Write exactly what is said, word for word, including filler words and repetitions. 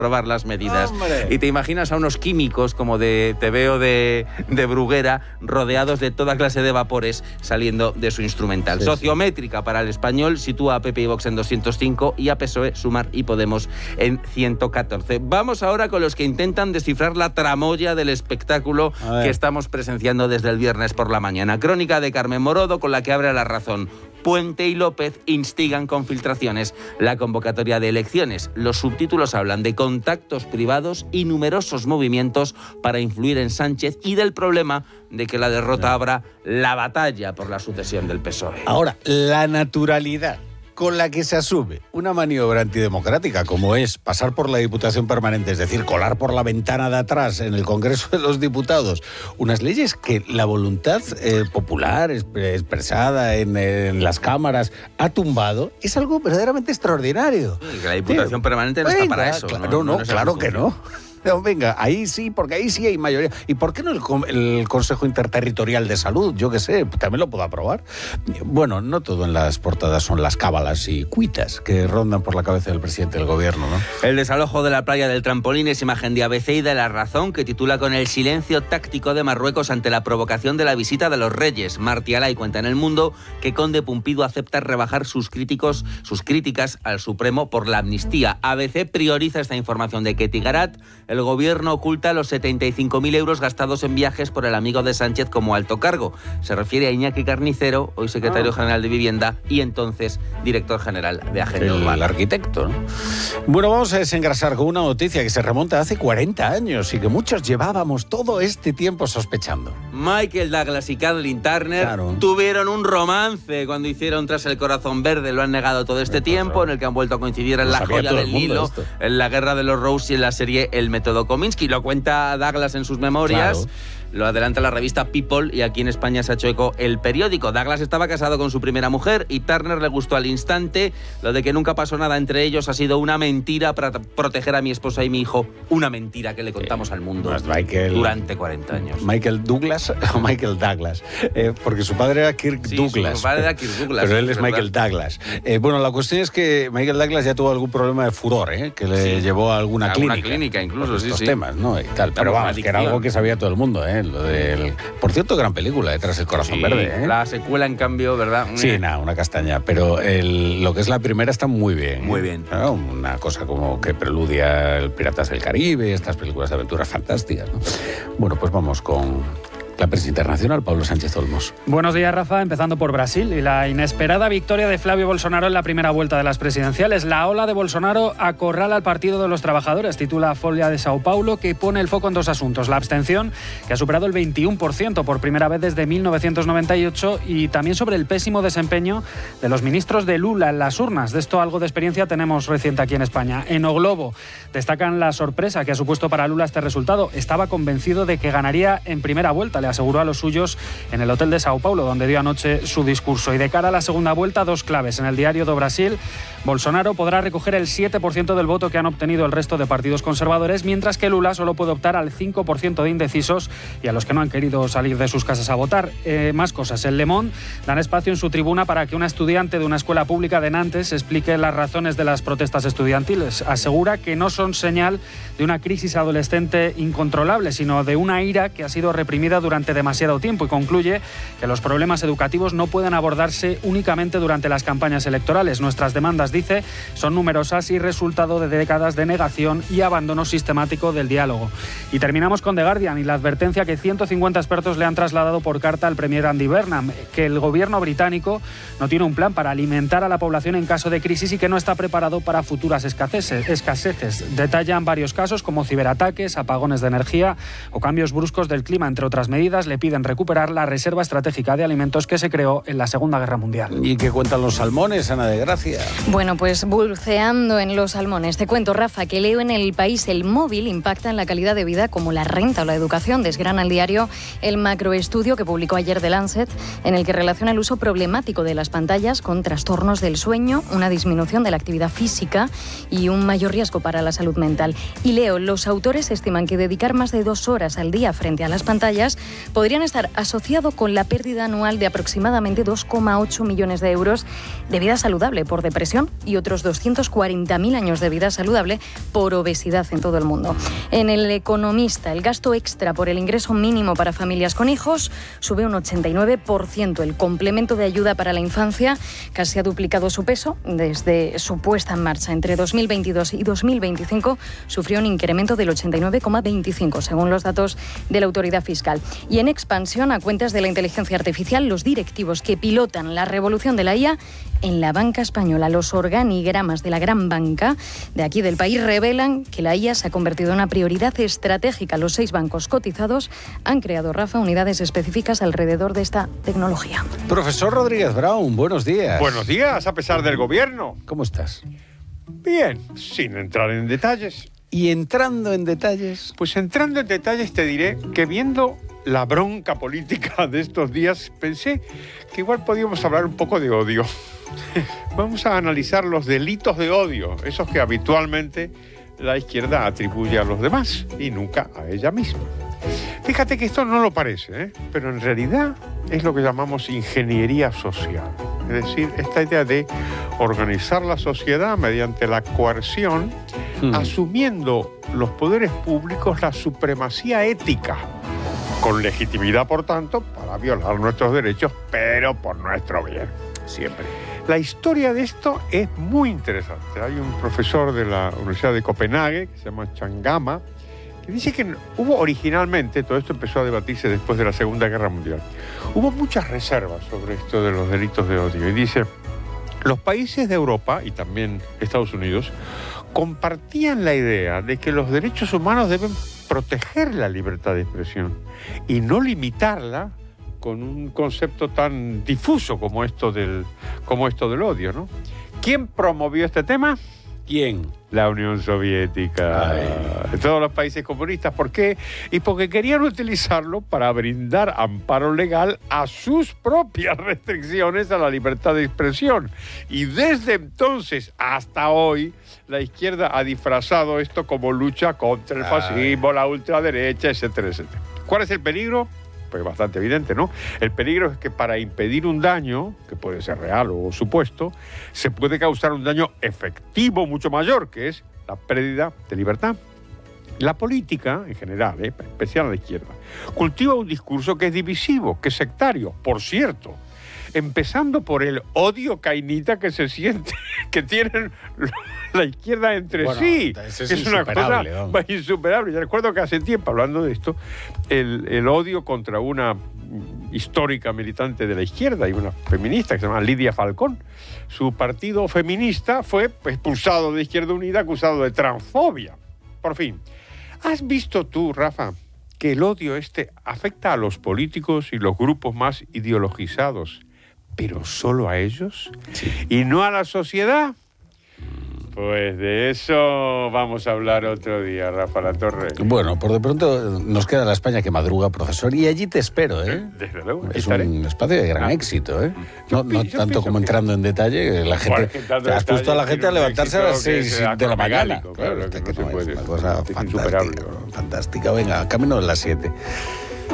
probar las medidas. ¡Hombre! Y te imaginas a unos químicos como de Te veo de, de Bruguera, rodeados de toda clase de vapores saliendo de su instrumental. Sí, Sociométrica sí. Para el español sitúa a P P y Vox en doscientos cinco y a P S O E, Sumar y Podemos en ciento catorce. Vamos ahora con los que intentan descifrar la tramoya del espectáculo que estamos presenciando desde el viernes por la mañana. Crónica de Carmen Morodo, con la que abre La Razón. Puente y López instigan con filtraciones la convocatoria de elecciones. Los subtítulos hablan de contactos privados y numerosos movimientos para influir en Sánchez y del problema de que la derrota abra la batalla por la sucesión del P S O E. Ahora, la naturalidad con la que se asume una maniobra antidemocrática, como es pasar por la Diputación Permanente, es decir, colar por la ventana de atrás en el Congreso de los Diputados unas leyes que la voluntad eh, popular expresada en, en las cámaras ha tumbado, es algo verdaderamente extraordinario. Sí, que la Diputación sí. Permanente no Venga, está para eso. Claro, no, no, no, no claro que no. No, venga, ahí sí, porque ahí sí hay mayoría. ¿Y por qué no el, el Consejo Interterritorial de Salud? Yo qué sé, también lo puedo aprobar. Bueno, no todo en las portadas son las cábalas y cuitas que rondan por la cabeza del presidente del gobierno, ¿no? El desalojo de la playa del Trampolín es imagen de A B C y de La Razón, que titula con el silencio táctico de Marruecos ante la provocación de la visita de los reyes. Martí Alay cuenta en El Mundo que Conde Pumpido acepta rebajar sus críticos, sus críticas al Supremo por la amnistía. A B C prioriza esta información de Ketty Garat. El gobierno oculta los setenta y cinco mil euros gastados en viajes por el amigo de Sánchez como alto cargo. Se refiere a Iñaki Carnicero, hoy secretario general de Vivienda y entonces director general de Agenda Urbana. El arquitecto, ¿no? Bueno, vamos a desengrasar con una noticia que se remonta a hace cuarenta años y que muchos llevábamos todo este tiempo sospechando. Michael Douglas y Kathleen Turner claro. tuvieron un romance cuando hicieron Tras el Corazón Verde. Lo han negado todo este tiempo, en el que han vuelto a coincidir en La Joya del Nilo, esto. en La Guerra de los Rose y en la serie El Método Kominsky. Lo cuenta Douglas en sus memorias. Claro. Lo adelanta la revista People y aquí en España se ha hecho eco El Periódico. Douglas estaba casado con su primera mujer y Turner le gustó al instante. Lo de que nunca pasó nada entre ellos ha sido una mentira para proteger a mi esposa y mi hijo. Una mentira que le contamos sí. al mundo pues Michael, durante cuarenta años. ¿Michael Douglas o Michael Douglas? Eh, porque su padre era Kirk sí, Douglas. Su padre era Kirk Douglas. Pero él es ¿verdad? Michael Douglas. Eh, bueno, la cuestión es que Michael Douglas ya tuvo algún problema de furor, ¿eh? que le sí. llevó a alguna a clínica. Una clínica incluso, sí, estos sí. temas, ¿no? Y tal. Pero vamos, que era algo que sabía todo el mundo, ¿eh? Lo del... Por cierto, gran película, Tras el Corazón sí, Verde. ¿eh? La secuela, en cambio, ¿verdad? Sí, nada, una castaña. Pero el, lo que es la primera está muy bien. Muy bien. ¿no? Una cosa como que preludia el Piratas del Caribe, estas películas de aventuras fantásticas, ¿no? Bueno, pues vamos con la prensa internacional, Pablo Sánchez Olmos. Buenos días, Rafa. Empezando por Brasil y la inesperada victoria de Flavio Bolsonaro en la primera vuelta de las presidenciales. La ola de Bolsonaro acorrala al Partido de los Trabajadores, titula Folha de Sao Paulo, que pone el foco en dos asuntos. La abstención, que ha superado el veintiuno por ciento por primera vez desde mil novecientos noventa y ocho, y también sobre el pésimo desempeño de los ministros de Lula en las urnas. De esto algo de experiencia tenemos reciente aquí en España. En O Globo destacan la sorpresa que ha supuesto para Lula este resultado. Estaba convencido de que ganaría en primera vuelta, le aseguró a los suyos en el hotel de Sao Paulo, donde dio anoche su discurso. Y de cara a la segunda vuelta, dos claves. En el Diario do Brasil, Bolsonaro podrá recoger el siete por ciento del voto que han obtenido el resto de partidos conservadores, mientras que Lula solo puede optar al cinco por ciento de indecisos y a los que no han querido salir de sus casas a votar. Eh, más cosas. En Le Monde dan espacio en su tribuna para que una estudiante de una escuela pública de Nantes explique las razones de las protestas estudiantiles. Asegura que no son señal de una crisis adolescente incontrolable, sino de una ira que ha sido reprimida durante demasiado tiempo, y concluye que los problemas educativos no pueden abordarse únicamente durante las campañas electorales. Nuestras demandas, dice, son numerosas y resultado de décadas de negación y abandono sistemático del diálogo. Y terminamos con The Guardian y la advertencia que ciento cincuenta expertos le han trasladado por carta al premier Andy Burnham, que el gobierno británico no tiene un plan para alimentar a la población en caso de crisis y que no está preparado para futuras escaseces. escaseces. Detallan varios casos como ciberataques, apagones de energía o cambios bruscos del clima, entre otras medidas. Le piden recuperar la reserva estratégica de alimentos que se creó en la Segunda Guerra Mundial. ¿Y qué cuentan los salmones, Ana de Gracia? Bueno, pues buceando en los salmones. Te cuento, Rafa, que leo en El País: el móvil impacta en la calidad de vida como la renta o la educación. Desgrana el diario el macroestudio que publicó ayer The Lancet, en el que relaciona el uso problemático de las pantallas con trastornos del sueño, una disminución de la actividad física y un mayor riesgo para la salud mental. Y leo, los autores estiman que dedicar más de dos horas al día frente a las pantallas podrían estar asociados con la pérdida anual de aproximadamente dos coma ocho millones de euros de vida saludable por depresión y otros doscientos cuarenta mil años de vida saludable por obesidad en todo el mundo. En El Economista, el gasto extra por el ingreso mínimo para familias con hijos sube un ochenta y nueve por ciento. El complemento de ayuda para la infancia casi ha duplicado su peso desde su puesta en marcha. Entre dos mil veintidós y dos mil veinticinco sufrió un incremento del ochenta y nueve coma veinticinco, según los datos de la autoridad fiscal. Y en expansión, a cuentas de la inteligencia artificial, los directivos que pilotan la revolución de la I A en la banca española. Los organigramas de la gran banca de aquí del país revelan que la I A se ha convertido en una prioridad estratégica. Los seis bancos cotizados han creado, Rafa, unidades específicas alrededor de esta tecnología. Profesor Rodríguez Brown, buenos días. Buenos días, a pesar del gobierno. ¿Cómo estás? Bien, sin entrar en detalles. Y entrando en detalles... Pues entrando en detalles te diré que viendo la bronca política de estos días, pensé que igual podíamos hablar un poco de odio. Vamos a analizar los delitos de odio, esos que habitualmente la izquierda atribuye a los demás y nunca a ella misma. Fíjate que esto no lo parece, ¿eh? Pero en realidad es lo que llamamos ingeniería social. Es decir, esta idea de organizar la sociedad mediante la coerción, hmm. asumiendo los poderes públicos la supremacía ética, con legitimidad, por tanto, para violar nuestros derechos, pero por nuestro bien, siempre. La historia de esto es muy interesante. Hay un profesor de la Universidad de Copenhague, que se llama Changama, que dice que hubo originalmente, todo esto empezó a debatirse después de la Segunda Guerra Mundial, hubo muchas reservas sobre esto de los delitos de odio. Y dice, los países de Europa, y también Estados Unidos, compartían la idea de que los derechos humanos deben proteger la libertad de expresión y no limitarla con un concepto tan difuso como esto del, como esto del odio, ¿no? ¿Quién promovió este tema? ¿Quién? La Unión Soviética. Ay. Todos los países comunistas. ¿Por qué? Y porque querían utilizarlo para brindar amparo legal a sus propias restricciones a la libertad de expresión. Y desde entonces hasta hoy, la izquierda ha disfrazado esto como lucha contra el fascismo, Ay. la ultraderecha, etcétera, etcétera. ¿Cuál es el peligro? Pues bastante evidente, ¿no? El peligro es que para impedir un daño, que puede ser real o supuesto, se puede causar un daño efectivo mucho mayor, que es la pérdida de libertad. La política, en general, ¿eh? en especial a la izquierda, cultiva un discurso que es divisivo, que es sectario, por cierto, empezando por el odio cainita que se siente, que tienen la izquierda entre bueno, sí. Es, es una cosa vamos. insuperable. Yo recuerdo que hace tiempo, hablando de esto, el, el odio contra una histórica militante de la izquierda y una feminista que se llama Lidia Falcón. Su partido feminista fue expulsado de Izquierda Unida, acusado de transfobia. Por fin, ¿has visto tú, Rafa, que el odio este afecta a los políticos y los grupos más ideologizados, pero solo a ellos? Sí. ¿Y no a la sociedad? Pues de eso vamos a hablar otro día, Rafa Latorre. Bueno, por de pronto nos queda la España que madruga, profesor, y allí te espero, ¿eh? Desde luego. Es estaré. Un espacio de gran ah. éxito, ¿eh? No, no tanto como que... entrando en detalle, la gente... Te has puesto a la gente a levantarse a las seis de la mañana. Claro, claro, que, que no, no se puede. Es una cosa fantástica, fantástica. Venga, camino de las siete.